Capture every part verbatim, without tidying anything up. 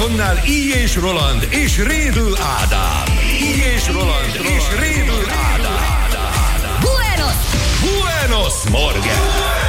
mikrofonnál I. és Roland és Rédl Ádám. I. és Roland és Rédl Ádám. Buenos! Buenos Morgen!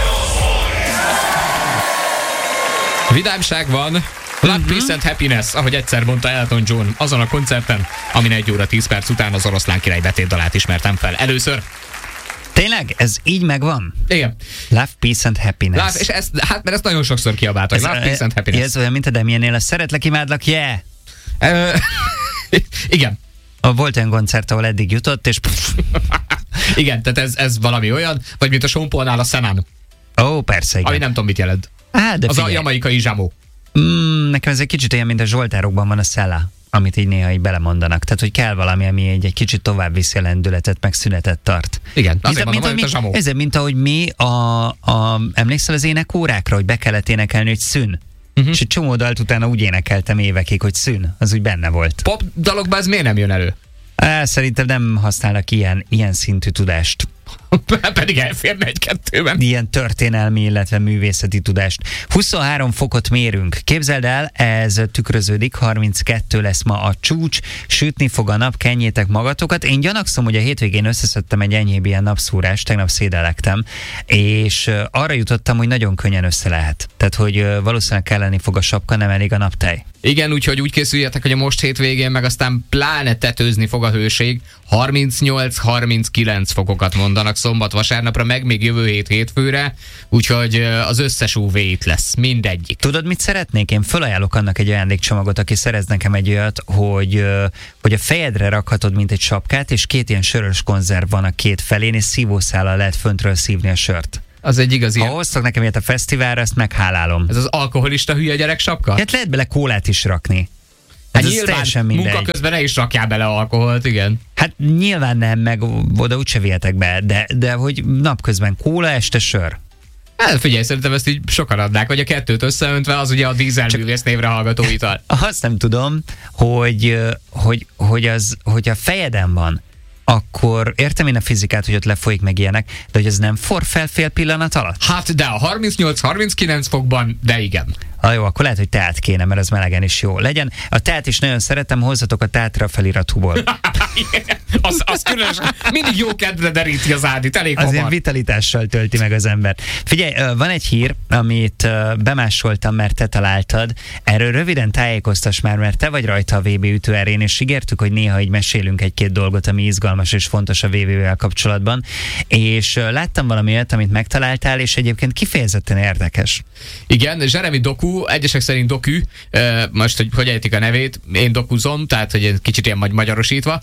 Vidámság van. Love, uh-huh. Peace and Happiness, ahogy egyszer mondta Elton John azon a koncerten, amin egy óra tíz perc után az Oroszlán Király betétdalát ismertem fel először. Tényleg? Ez így megvan? Igen. Love, Peace and Happiness. Love, és ezt, hát mert ezt nagyon sokszor kiabáltak. Love, Peace and Happiness. Ez olyan, mint a Demiennél, a szeretlek, imádlak, yeah! Uh, igen. Volt olyan koncert, ahol eddig jutott, és... Igen, tehát ez, ez valami olyan, vagy mint a Sean Paulnál a Szenan. Ó, persze, igen. Ami nem tudom, mit jelent. Á, de az figyelj. A jamaikai zsámó. Mm, nekem ez egy kicsit olyan, mint a Zsoltárokban van a Szella, amit így néha így belemondanak. Tehát, hogy kell valami, ami egy, egy kicsit tovább viszi a lendületet, meg szünetet tart. Igen, azért mint, mondom, mint, a zsámó. Ez mint ahogy mi, a, a, emlékszel az énekórákra, hogy be kellett énekelni, hogy szűn? Uh-huh. És egy csomó dalt utána úgy énekeltem évekig, hogy szűn. Az úgy benne volt. Pop dalokban ez miért nem jön elő? Á, szerintem nem használnak ilyen, ilyen szintű tudást. Pedig elférne egy-kettőben. Ilyen történelmi, illetve művészeti tudást. huszonhárom fokot mérünk. Képzeld el, ez tükröződik, harminckettő lesz ma a csúcs, sütni fog a nap, kenjétek magatokat. Én gyanakszom, hogy a hétvégén összeszedtem egy enyhébb ilyen napszúrást, tegnap szédelektem, és arra jutottam, hogy nagyon könnyen össze lehet. Tehát, hogy valószínűleg kelleni fog a sapka, nem elég a naptej. Igen, úgyhogy úgy készüljetek, hogy a most hétvégén meg aztán pláne tetőzni fog a hőség. harmincnyolc-harminckilenc fokokat mondanak szombat-vasárnapra, meg még jövő hét hétfőre, úgyhogy az összes ú vé itt lesz, mindegyik. Tudod, mit szeretnék? Én fölajánlok annak egy ajándékcsomagot, aki szerez nekem egy olyat, hogy, hogy a fejedre rakhatod, mint egy sapkát, és két ilyen sörös konzerv van a két felén, és szívószállal lehet föntről szívni a sört. Az egy igazi. Ha hoztok nekem ilyet a fesztiválra, ezt meghálálom. Ez az alkoholista hülye gyerek sapka? Hát lehet bele kólát is rakni. Hát ez nyilván munka közben ne is rakjál bele alkoholt, igen. Hát nyilván nem, meg oda úgyse vihetek be, de, de hogy napközben kóla, este sör. Hát figyelj, szerintem ezt így sokan adnák, vagy a kettőt összeöntve, az ugye a dízelművész névre hallgató ital. Azt nem tudom, hogy, hogy, hogy, az, hogy a fejeden van, akkor értem én a fizikát, hogy ott lefolyik meg ilyenek, de hogy ez nem for fel fél pillanat alatt? Hát de a harmincnyolc-harminckilenc fokban, de igen. Ah, jó, akkor lehet, hogy teát kéne, mert az melegen is jó legyen. A teát is nagyon szeretem, hozzatok a teátra a feliratúból. az, az különösen mindig jó kedvre deríti az Ádit, elég az hamar. ilyen vitalitással tölti meg az ember. Figyelj, van egy hír, amit bemásoltam, mert te találtad. Erről röviden tájékoztass már, mert te vagy rajta a vé bé ütőerén, és ígértük, hogy néha így mesélünk egy-két dolgot, ami izgalmas és fontos a vé bével kapcsolatban. És láttam valami olyat, amit megtaláltál, és egyébként kifejezetten érdekes. Igen, Jeremy Doku, egyesek szerint Doku, most, hogy hogy ejtik a nevét, én dokuzom, tehát, hogy egy kicsit ilyen magyarosítva,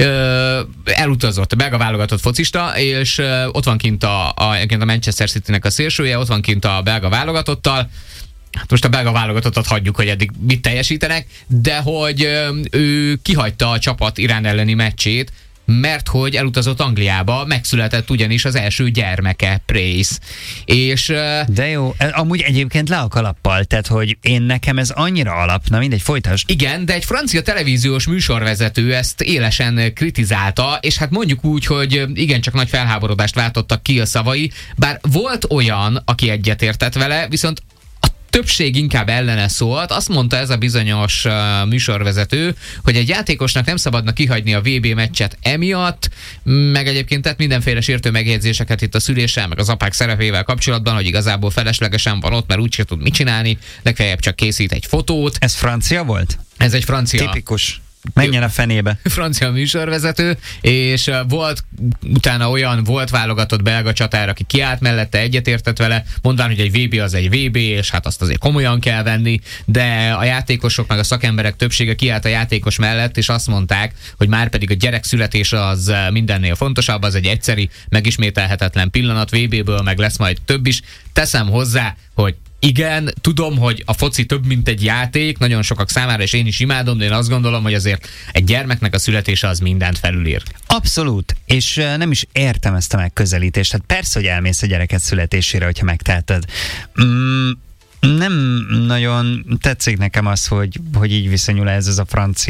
elutazott, a belga válogatott focista, és ott van kint a, a, a Manchester City-nek a szélsője, ott van kint a belga válogatottal. Hát most a belga válogatottat hagyjuk, hogy eddig mit teljesítenek, de hogy ő kihagyta a csapat Irán elleni meccsét, mert hogy elutazott Angliába, megszületett ugyanis az első gyermeke, Praise. És, de jó, amúgy egyébként le a kalappal, tehát hogy én nekem ez annyira alap, na mindegy, folytasd. Igen, de egy francia televíziós műsorvezető ezt élesen kritizálta, és hát mondjuk úgy, hogy igencsak nagy felháborodást váltottak ki a szavai, bár volt olyan, aki egyetértett vele, viszont többség inkább ellene szólt. Azt mondta ez a bizonyos uh, műsorvezető, hogy egy játékosnak nem szabadna kihagyni a vé bé meccset emiatt, meg egyébként tett mindenféle sértő megjegyzéseket itt a szüléssel, meg az apák szerepével kapcsolatban, hogy igazából feleslegesen van ott, mert úgyse tud mit csinálni, legfeljebb csak készít egy fotót. Ez francia volt? Ez egy francia. Tipikus. Menjen a fenébe. Francia műsorvezető, és volt utána olyan volt válogatott belga csatár, aki kiállt mellette, egyetértett vele, mondván, hogy egy vé bé az egy vé bé, és hát azt azért komolyan kell venni, de a játékosok meg a szakemberek többsége kiállt a játékos mellett, és azt mondták, hogy már pedig a gyerek születése az mindennél fontosabb, az egy egyszeri, megismételhetetlen pillanat, vé béből meg lesz majd több is. Teszem hozzá, hogy igen, tudom, hogy a foci több, mint egy játék, nagyon sokak számára, és én is imádom, de én azt gondolom, hogy azért egy gyermeknek a születése az mindent felülír. Abszolút, és nem is értem ezt a megközelítést. Hát persze, hogy elmész a gyereket születésére, hogyha megteheted. Mm, nem nagyon tetszik nekem az, hogy, hogy így viszonyul ez, ez a francia.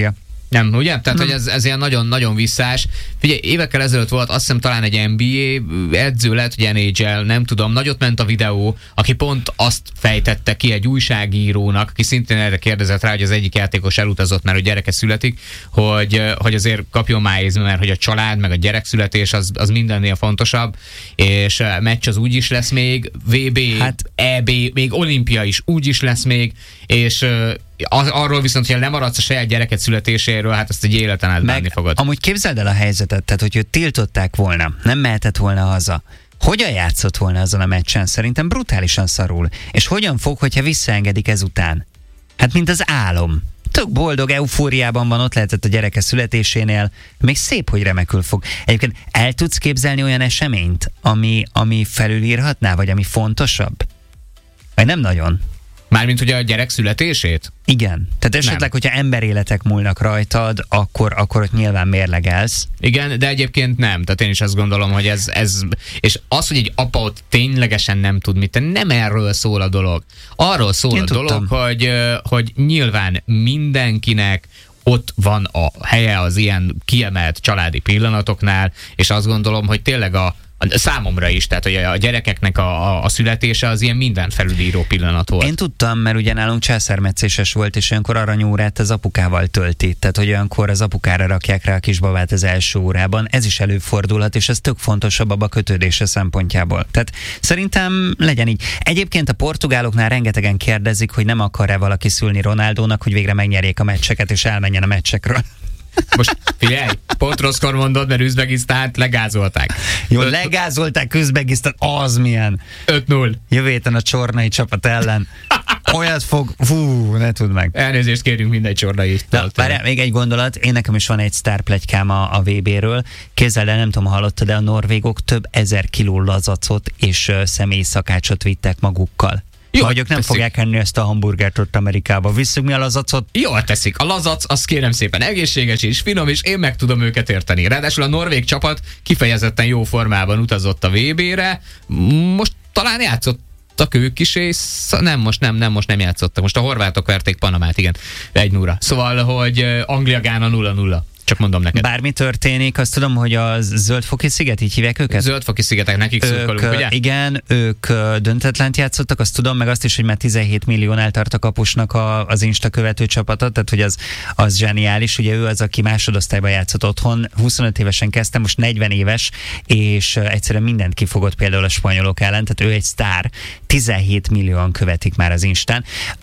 Nem, ugye? Tehát, hogy ez, ez ilyen nagyon-nagyon visszás. Figyelj, évekkel ezelőtt volt, azt hiszem talán egy en bé á edző, lehet, hogy en há el, nem tudom, nagyot ment a videó, aki pont azt fejtette ki egy újságírónak, aki szintén erre kérdezett rá, hogy az egyik játékos elutazott, mert hogy gyereke születik, hogy, hogy azért kapjon májézme, mert hogy a család, meg a gyerekszületés az, az mindennél fontosabb, és meccs az úgy is lesz még, vé bé, hát, é bé, még olimpia is úgy is lesz még, és az, arról viszont, hogy lemaradsz a saját gyereket születéséről, hát ezt egy életen át bánni fogod. Amúgy képzeld el a helyzetet, tehát hogy őt tiltották volna, nem mehetett volna haza. Hogyan játszott volna azon a meccsen? Szerintem brutálisan szarul. És hogyan fog, hogyha visszaengedik ezután? Hát mint az álom. Tök boldog, eufóriában van, ott lehetett a gyereke születésénél. Még szép, hogy remekül fog. Egyébként el tudsz képzelni olyan eseményt, ami, ami felülírhatná, vagy ami fontosabb? Vagy nem nagyon? Mármint ugye a gyerek születését? Igen. Tehát esetleg, nem. hogyha emberéletek múlnak rajtad, akkor, akkor ott nyilván mérlegelsz. Igen, de egyébként nem. Tehát én is azt gondolom, hogy ez... ez és az, hogy egy apa ott ténylegesen nem tud mit tenni, nem erről szól a dolog. Arról szól én a tudtam. dolog, hogy, hogy nyilván mindenkinek ott van a helye az ilyen kiemelt családi pillanatoknál, és azt gondolom, hogy tényleg a számomra is, tehát hogy a gyerekeknek a, a, a születése az ilyen minden felülíró pillanat volt. Én tudtam, mert ugye nálunk császármetszéses volt, és olyankor aranyórát az apukával tölti, tehát hogy olyankor az apukára rakják rá a kisbabát az első órában. Ez is előfordulhat, és ez tök fontosabb a kötődése szempontjából. Tehát szerintem legyen így. Egyébként a portugáloknál rengetegen kérdezik, hogy nem akar-e valaki szülni Ronaldónak, hogy végre megnyerjék a meccseket, és elmenjen a meccsekről. Most figyelj, pont rosszkor mondod, mert Üzbegisztánt legázolták. Jó, legázolták Üzbegisztánt, az milyen. öt null. Jövő héten a csornai csapat ellen. Olyat fog, fú, ne tudd meg. Elnézést kérünk mindegy csornai. Várjál, még egy gondolat, én nekem is van egy sztárpletykám a, a vé béről. Képzeld el, nem tudom, hallottad, de a norvégok több ezer kiló lazacot és uh, személyi szakácsot vittek magukkal. Jó, vagy ők nem teszik. Fogják enni ezt a hamburgert ott Amerikába. Visszük mi a lazacot? Jól teszik. A lazac, az kérem szépen egészséges és finom, és én meg tudom őket érteni. Ráadásul a norvég csapat kifejezetten jó formában utazott a vé bére. Most talán játszottak ők is, és nem, most nem, nem, most nem játszottak. Most a horvátok verték Panamát, igen, egy nulla. Szóval, hogy Anglia-Gána nulla nulla. Csak mondom neked. Bármi történik, azt tudom, hogy a Zöldfoki sziget, így hívják őket? Zöldfoki szigetek, nekik szurkolunk, ugye? Igen, ők döntetlent játszottak, azt tudom, meg azt is, hogy már tizenhét milliónál tart a kapusnak a, az Insta követő csapata, tehát hogy az, az zseniális. Ugye ő az, aki másodosztályban játszott otthon, huszonöt évesen kezdtem, most negyven éves, és egyszerűen mindent kifogott például a spanyolok ellen, tehát ő egy sztár, tizenhét millióan követik már az Instán.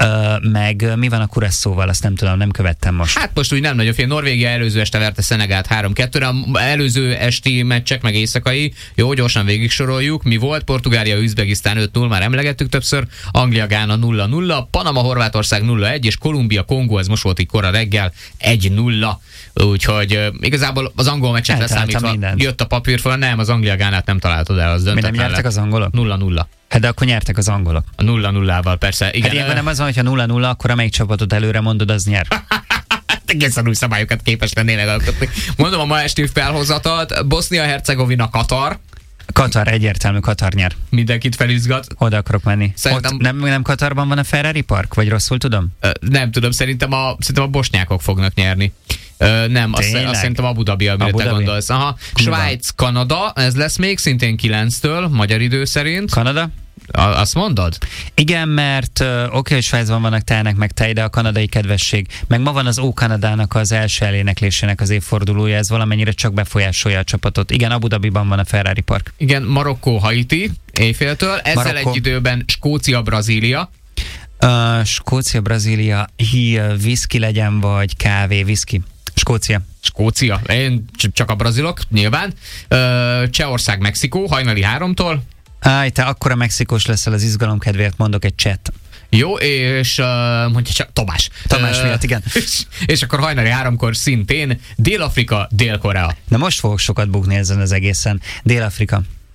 Meg mi van a Curaçaóval, azt nem tudom, nem követtem most. Hát most úgy nem nagyon fél. Norvégia előző este verte Szenegált három kettőre, a előző esti meccsek, meg éjszakai, jó, gyorsan végig soroljuk. Mi volt? Portugália, Üzbegisztán öt null, már emlegettük többször, Anglia, Gána nulla nulla, Panama, Horvátország nulla egy, és Kolumbia, Kongó, ez most volt így kora reggel, egy nulla. Úgyhogy uh, igazából az angol meccset leszámítva mindent. Jött a papírfal, nem, az Anglia, Gánát nem találtad el, az döntetlen. Mi nem nyertek az angolok? nulla nulla. Hát de akkor nyertek az angolok. A nulla nullával persze. Igen. Hát ilyenben nem az van, hogyha nulla nulla, akkor amelyik csapatot előre mondod, az nyer. Egészen új szabályokat képes lennének alkotni. Mondom a ma esti felhozatot, Bosznia-Hercegovina, Katar. Katar, egyértelmű, Katar nyer. Mindenkit felizgat. Oda akarok menni. Szerintem... Ott nem, nem Katarban van a Ferrari Park? Vagy rosszul tudom? Ö, nem tudom, szerintem a, szerintem a bosnyákok fognak nyerni. Ö, nem, azt, azt szerintem Abu Dhabi, amire Abu te Dhabi? gondolsz. Aha. Svájc, Kanada, ez lesz még szintén kilenctől, magyar idő szerint. Kanada? A, azt mondod? Igen, mert uh, oké, okay, hogy Svájcban vannak telnek meg tej, de a kanadai kedvesség. Meg ma van az Ó-Kanadának az első eléneklésének az évfordulója, ez valamennyire csak befolyásolja a csapatot. Igen, Abu Dhabiban van a Ferrari Park. Igen, Marokkó, Haiti éjféltől, ezzel Marokko. Egy időben Skócia, Brazília. Uh, Skócia, Brazília, hi, whisky legyen, vagy kávé, whisky. Skócia. Skócia, én csak a brazilok, nyilván. Uh, Csehország, Mexikó, hajnali háromtól. Áj, te akkora mexikós leszel, az izgalom kedvéért mondok egy chat. Jó, és uh, mondja csak Tamás. Tamás uh, miatt, igen. És, és akkor hajnali háromkor szintén Dél-Afrika, Dél-Korea. Na most fogok sokat bukni ezen az egészen. Dél-Afrika.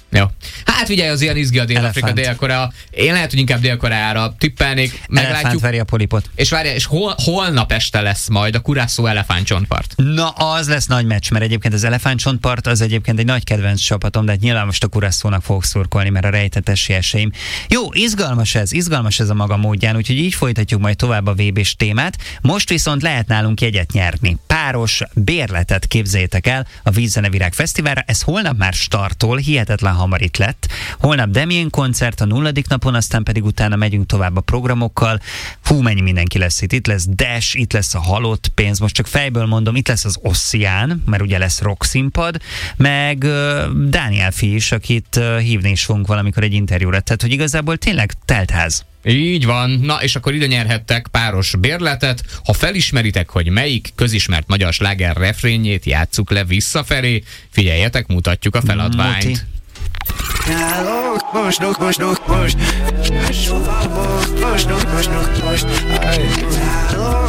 Jó. Hát figyelj, az ilyen izgi a Dél-Afrika, Dél-Korea. Én lehet, hogy inkább Dél-Koreára tippelnék, meglátjuk. Elefánt veri a polipot. És várjál, és hol, holnap este lesz majd a Curaçao elefántcsontpart. Na, az lesz nagy meccs, mert egyébként az elefántcsontpart az egyébként egy nagy kedvenc csapatom, de hát nyilván most a Curaçaónak fogok szurkolni, mert a rejtett esélyeseim. Jó, izgalmas ez, izgalmas ez a maga módján, úgyhogy így folytatjuk majd tovább a vé bés témát. Most viszont lehet nálunk jegyet nyerni. Páros bérletet képzeljétek el a Vízzenevirág Fesztiválra. Ez holnap már startol, hihetetlen hamar itt lett. Holnap Damien koncert a nulladik napon, aztán pedig utána megyünk tovább a programokkal. Hú, mennyi mindenki lesz itt. Itt lesz Dash, itt lesz a Halott pénz, most csak fejből mondom, itt lesz az Ossian, mert ugye lesz rock-színpad, meg uh, Dániel Fi is, akit uh, hívni is fogunk valamikor egy interjúra. Tehát, hogy igazából tényleg teltház. Így van. Na, és akkor ide nyerhettek páros bérletet. Ha felismeritek, hogy melyik közismert magyar sláger refrénjét játsszuk le visszafelé, figyeljetek, mutatjuk a feladványt. Muti. Most, most, most, most, most, most, most, most, most, most, most,